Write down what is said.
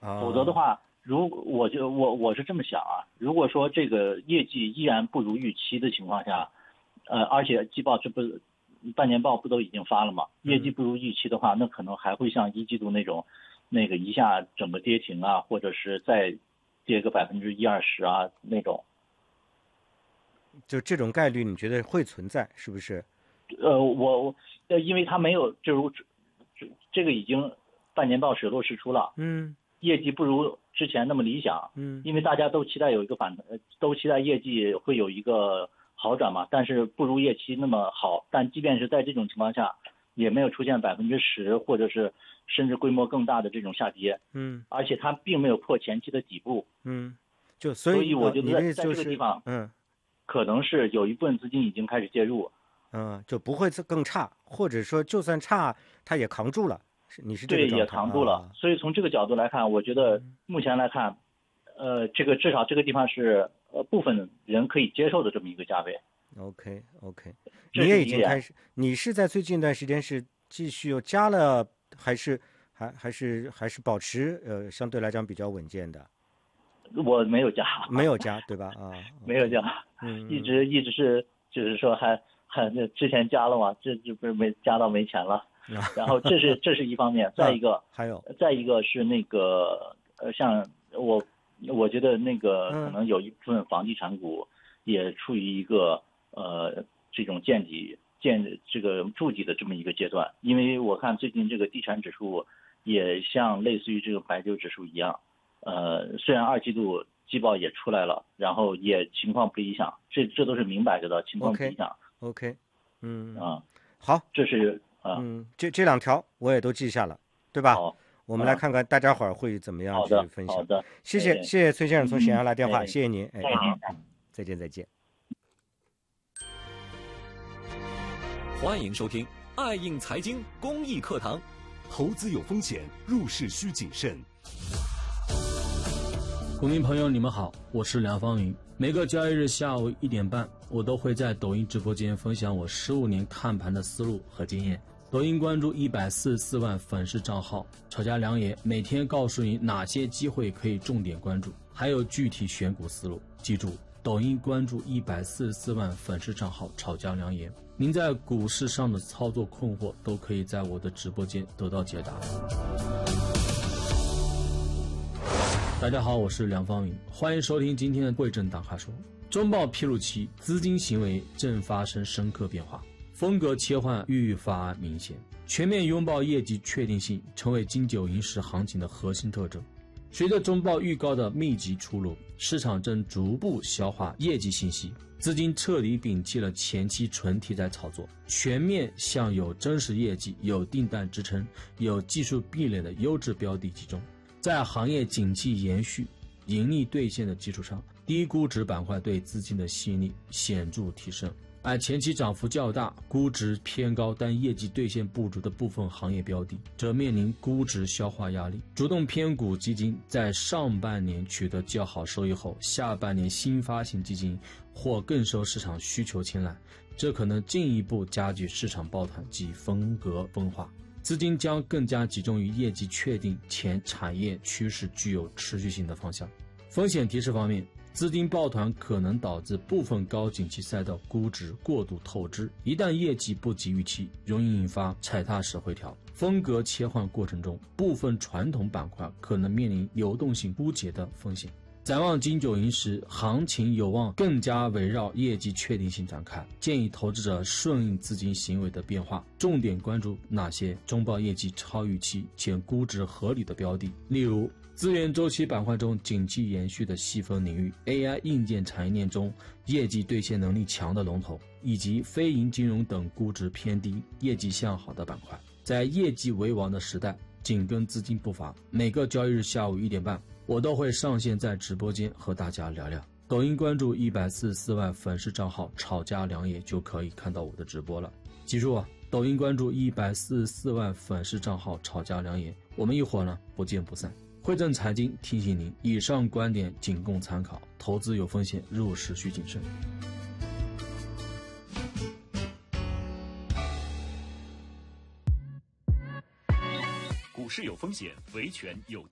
否则的话，我是这么想啊，如果说这个业绩依然不如预期的情况下，而且季报这不半年报不都已经发了吗？业绩不如预期的话，那可能还会像一季度那个一下整个跌停啊，或者是再跌个10%-20%啊那种。 就这种概率，你觉得会存在，是不是？ 因为它没有，就是这个已经半年报水落石出了，业绩不如之前那么理想，因为大家都期待有一个都期待业绩会有一个好转嘛，但是不如预期那么好，但即便是在这种情况下，也没有出现10%或者是甚至规模更大的这种下跌，而且它并没有破前期的底部，所以我觉得在这个地方，可能是有一部分资金已经开始介入， 就不会更差，或者说就算差，它也扛住了。你是这个状态？ 对，也扛住了。所以从这个角度来看，我觉得目前来看，这个至少这个地方是部分人可以接受的这么一个价位。 OK， 你也已经开始，你是在最近一段时间是继续又加了，还是保持相对来讲比较稳健的？ 我没有加， 没有加，对吧？ 没有加，一直是就是说还之前加了嘛，这不是没加到没钱了。然后这是一方面，再一个是那个像我觉得那个可能有一部分房地产股也处于一个这种这个筑底的这么一个阶段，因为我看最近这个地产指数也像类似于这个白酒指数一样，虽然二季度季报也出来了，然后也情况不理想，这都是明摆着的情况不理想。 OK， 好，这是。 这两条我也都记下了，对吧？ 好， 我们来看看大家伙儿会怎么样去分享。 好的， 谢谢崔先生从沈阳来电话，谢谢您，再见。 欢迎收听爱映财经公益课堂， 投资有风险，入市需谨慎。 股民朋友你们好，我是梁方云。每个交易日下午1点半，我都会在抖音直播间分享我15年看盘的思路和经验。抖音关注144万粉丝账号吵架良言，每天告诉你哪些机会可以重点关注，还有具体选股思路。记住，抖音关注144万粉丝账号吵架良言，您在股市上的操作困惑都可以在我的直播间得到解答。大家好，我是梁方云，欢迎收听今天的贵正大咖说。中报披露期，资金行为正发生深刻变化，风格切换愈发明显，全面拥抱业绩确定性成为金九银十行情的核心特征。随着中报预告的密集出炉，市场正逐步消化业绩信息，资金彻底摒弃了前期纯题材炒作，全面向有真实业绩、有订单支撑、有技术壁垒的优质标的集中。在行业景气延续、盈利兑现的基础上，低估值板块对资金的吸引力显著提升，而前期涨幅较大、估值偏高但业绩兑现不足的部分行业标的，则面临估值消化压力。主动偏股基金在上半年取得较好收益后，下半年新发行基金或更受市场需求青睐，这可能进一步加剧市场抱团及风格分化。资金将更加集中于业绩确定前产业趋势具有持续性的方向。风险提示方面，资金抱团可能导致部分高景气赛道估值过度透支，一旦业绩不及预期，容易引发踩踏式回调。风格切换过程中，部分传统板块可能面临流动性枯竭的风险。展望金九银十，行情有望更加围绕业绩确定性展开，建议投资者顺应资金行为的变化，重点关注哪些中报业绩超预期且估值合理的标的，例如资源周期板块中景气延续的细分领域， AI 硬件产业链中业绩兑现能力强的龙头，以及非银金融等估值偏低、业绩向好的板块。在业绩为王的时代，紧跟资金步伐，每个交易日下午1点半，我都会上线在直播间和大家聊聊。抖音关注144万粉丝账号吵架良言就可以看到我的直播了。记住啊，抖音关注144万粉丝账号吵架良言，我们一会儿呢不见不散。汇正财经提醒您，以上观点仅供参考，投资有风险，入市需谨慎。 股市有风险，维权有